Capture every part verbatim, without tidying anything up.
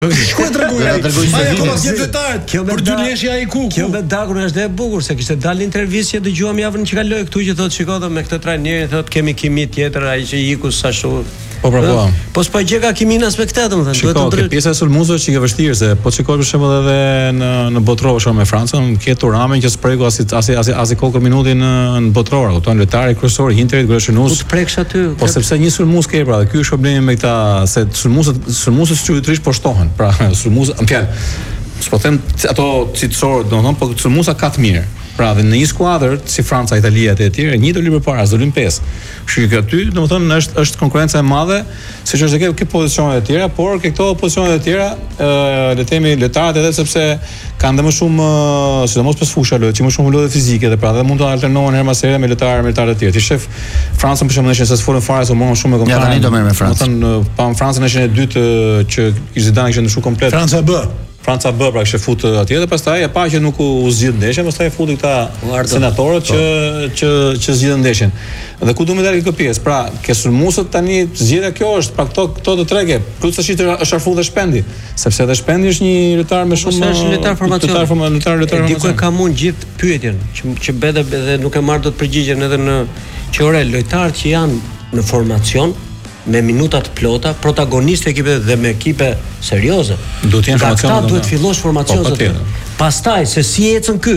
Shkoj tregoj. Ai akoma s'jep lojtarët. Për dy leshja ai ku. Kjo me Dagun është e bukur se kishte dalë intervistë që dëgjuam javën që kaloi këtu që thotë shikoj me këtë trajnerin thotë kemi kimi tjetër ai që iku sa ashtu. Po po po. Po s'po gjeka kimin as me këtë domethënë. Duhet të ndryshojë. Pjesa e sulmuesve që ke vështirë se po shikoj për shembull edhe në në botror shumë me Francën, ke Turamen që spregu as as as as kokë minutin në në botror, kupton lojtari kryesor Interit Groshenus. Po preksh aty. Po sepse një sulmues ke pra, dhe ky është problemi me këta se sulmuesët sulmuesët shqyrtërisht po shtohen. Pra sulmuesët, më fjalë, s'po them ato cilësor, domethënë, po sulmuesa ka të mirë. Pra dhe në një skuadër si Franca, Italia e tjerë, një do li përpara, s'do lin pesë. Kështu që aty, domethënë, është është konkurrenca e madhe, siç është edhe ke pozicionet e tjera, por ke këto pozicionet e tjera, ë le të themi lojtarët edhe sepse kanë dhe më shumë, sidomos pas fusha lojë, që më shumë lojë fizike dhe pra dhe mund të alternohen her mas here me lojtarë me lojtarë të tjerë. Ti shef Francën për shembull, nëse s'folën fare se më shumë me kombëtar. Ja tani do merr me Francën. Domethënë, pa Francën në e dytë që Zidane kishte ndryshuar komplet. Franca B. Franca B pra kishte fut atje dhe pastaj e pa që nuk u zgjidh ndeshja, pastaj e futi këta senatorët që që që zgjidhën ndeshjen. Dhe ku do më dalë kjo pjesë? Pra, ke sulmuesët tani zgjedhja kjo është, pra këto këto të trege, plus tash është Arfu dhe Shpendi, sepse edhe Shpendi është një lojtar me shumë është lojtar formacion. Lojtar formacion, lojtar lojtar formacion. Diku e ka mund gjithë pyetjen që që bëhet edhe nuk e marr dot përgjigjen edhe në që ore lojtarët që janë në formacion me minuta të plota, protagonistë ekipe dhe me ekipe serioze. Duhet të jenë formacion. Ata duhet fillosh formacion zot. Pastaj se si ecën ky,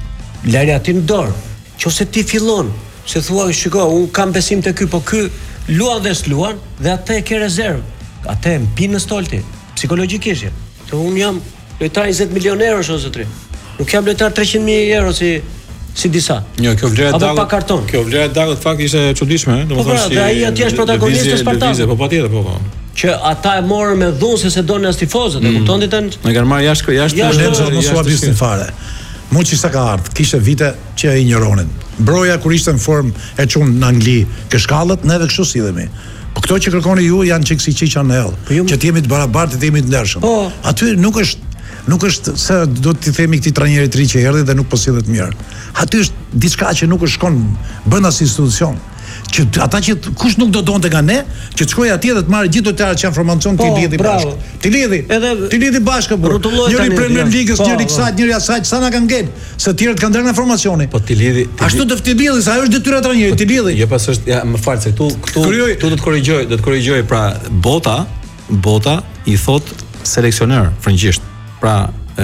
larja ti në dorë. Qose ti fillon, se thua, shiko, un kam besim te ky, po ky luan dhe s'luan dhe atë e ke rezervë. Atë e mpi në stolti, psikologjikisht. Se un jam lojtar njëzet milion euro ose zotri. Nuk jam lojtar treqind mijë euro si si disa. Jo, kjo vlera e Dagut. Kjo vlera e Dagut fakt ishte e çuditshme, domethënë si. Po ai aty është protagonist i Spartakut. Po patjetër, po po. Që ata e morën me dhunë se se donin as tifozët, e kupton ti tani? Ne kanë marrë jashtë jashtë jashtë mos u habisnin fare. Mund që sa ka ardhur, kishte vite që e injoronin. Broja kur ishte në formë e çun në Angli, ke shkallët, ne edhe kështu sillemi. Po këto që kërkoni ju janë çiksi qiqa në hell, që të jemi të barabartë, të jemi të ndershëm. Aty nuk është nuk është se do t'i themi këtij trajneri të ri që erdhi dhe nuk po sillet mirë. Aty është diçka që nuk është shkon brenda si institucion. Që ata që kush nuk do donte nga ne, që të shkojë atje dhe të marrë gjithë lojtarët që janë formacion ti lidhi bashkë. Ti lidhi. Ti lidhi bashkë po. Njëri Premier Ligës, njëri kësaj, njëri asaj, sa na kanë ngel, se të tjerët kanë dhënë në formacioni. Po ti lidhi. Ashtu do të lidhi, sa ajo është detyra e trajnerit, ti lidhi. Jo pas është, ja, më fal se këtu këtu këtu do të korrigjoj, do të korrigjoj pra bota, bota i thot seleksioner frëngjisht. Pra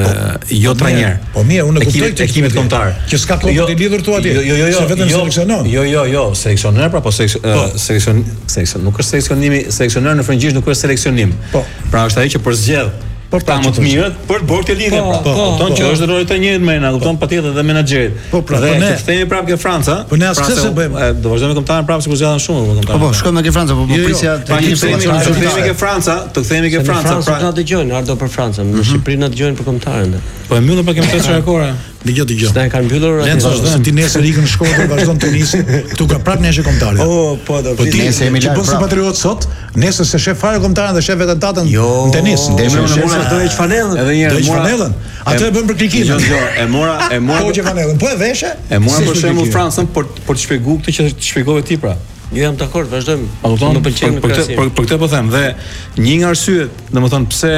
jo trajner. Po mirë, unë e kuptoj këtë ekipit kombëtar. Që s'ka kohë të lidhur tu atje. Jo, jo, jo, se vetëm seleksionon. Jo, jo, jo, seleksioner pra po seleksion seleksion nuk është seleksionimi, seleksioner në frëngjisht nuk është seleksionim. Pra është ai që përzgjedh Po ta më të mirët për bërë këtë lidhje pra. Kupton që është roli i trajnerit më na, kupton patjetër dhe menaxherit. Dhe të kthehemi prapë ke Franca. Po ne asgjë se bëjmë. Do vazhdojmë kombëtarën prapë sikur zgjidhen shumë kombëtarë. Po po, shkojmë ke Franca, po po prisja të kthehemi ke Franca, të kthehemi ke Franca. Pra na dëgjojnë, ardho për Francën, në Shqipëri na dëgjojnë për kombëtarën. Po e mbyllën pa kemi pesë rekorde. Dëgjoj, dëgjoj. S'ta kanë mbyllur atë. Lenca është ti nesër ikën në Shkodër, vazhdon tenisin. Ktu ka prapë neshë kombëtare. Oh, po do po ti se jemi larg. Po si patriot sot, nesër se shef fare kombëtarën dhe shef vetën tatën në tenis. Ndemi në mora do të çfanellën. Edhe një herë mora çfanellën. Atë e bën për klikimin. Jo, jo, e mora, e mora. Po çfanellën. Po e veshë? E mora për shembull Francën për për të shpjeguar këtë që të shpjegove ti pra. Jo jam dakord, vazhdojmë. Më pëlqen për këtë për këtë po them dhe një nga arsyet, domethënë pse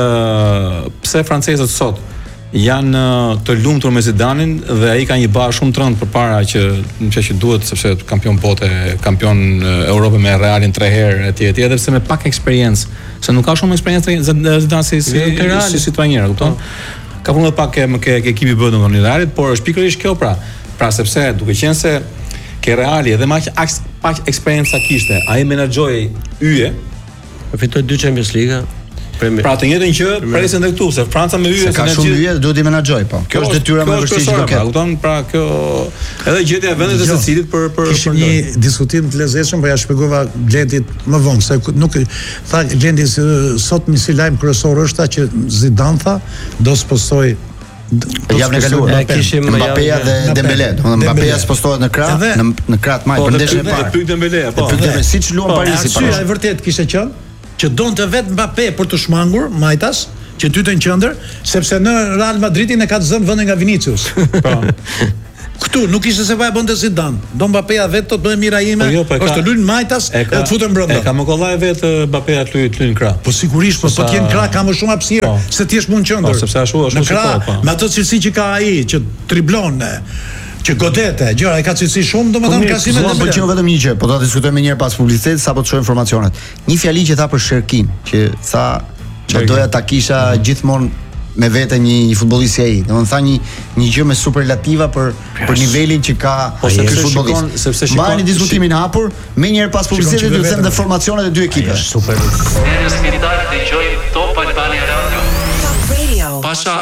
ë pse francezët sot janë të lumtur me Zidanin dhe ai ka një bazë shumë trënd përpara që që që duhet sepse kampion bote, kampion Europë me Realin tre herë etj etj edhe pse me pak eksperiencë, se nuk ka shumë eksperiencë Zidane si si si si trajner, kupton? Ka punuar pak ke ke ekipi B domethënë i Realit, por është pikërisht kjo pra. Pra sepse duke qenë se ke Reali edhe më pak eksperiencë kishte, ai menaxhoi yje, fitoi dy Champions League. Pra të njëjtën që presin edhe këtu, se Franca me yje ka shumë yje, duhet i menaxhoj, po. Kjo është detyra më e vështirë që do ketë. Kupton, pra kjo edhe gjetja e vendit të secilit për për kishim një diskutim të lezetshëm, po ja shpjegova Glendit më vonë se nuk tha Glendi sot një si lajm kryesor është që Zidane tha do spostoj javën e kaluar kishim Mbappéja dhe Dembélé, domethënë Mbappéja spostohet në krah, në në krah të maj për ndeshjen e parë. Po pyet Dembélé, po. Pyet siç luan Parisi. Arsyeja e vërtet kishte qenë që donte vetë Mbappé për të shmangur majtas, që tyte në qendër, sepse në Real Madridin e ka të zënë vendin nga Vinicius. Po. Këtu nuk ishte se pa e bënte Zidane. Do Mbappéja vetë të bëjë mira ime, është të lyn majtas e të futen brenda. E ka më kollaj vetë Mbappéja të lyjë të lyjë krah. Po sigurisht, po po të jenë krah ka më shumë hapësirë se ti je mund qendër. Po sepse ashtu është në krah, me atë cilësi që ka ai, që triblon, që godete, gjëra e ka cilësi shumë, domethënë ka si me të pëlqen vetëm një gjë, po do ta diskutojmë një herë pas publicitetit sapo të shohim informacionet. Një fjali që tha për Sherkin, që tha që doja ta kisha gjithmonë me vete një, një futbollist si ai. Domethënë tha një një gjë me superlativa për për nivelin që ka ky futbollist. Sepse shikon, mbani diskutimin hapur, më një herë pas publicitetit do të them dhe formacionet e dy ekipeve. Super. Njerëz militar dëgjojnë Top Albania Radio. Top Radio. Pasha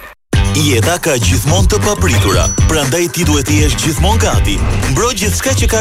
Jeta ka gjithmonë të papritura, prandaj ti duhet të jesh gjithmonë gati. Mbro gjithçka që ka